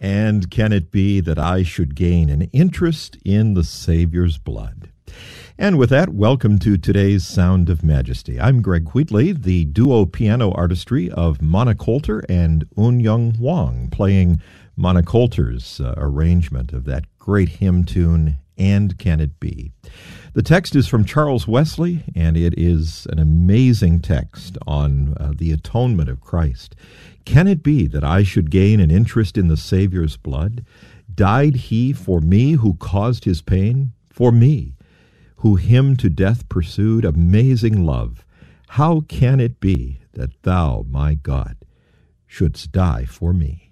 And can it be that I should gain an interest in the Savior's blood? And with that, welcome to today's Sound of Majesty. I'm Greg Wheatley, the duo piano artistry of Mona Coulter and Un Young Wang, playing Mona Coulter's arrangement of that great hymn tune, And Can It Be? The text is from Charles Wesley, and it is an amazing text on the atonement of Christ. Can it be that I should gain an interest in the Savior's blood? Died he for me who caused his pain? For me, who him to death pursued? Amazing love! How can it be that thou, my God, shouldst die for me?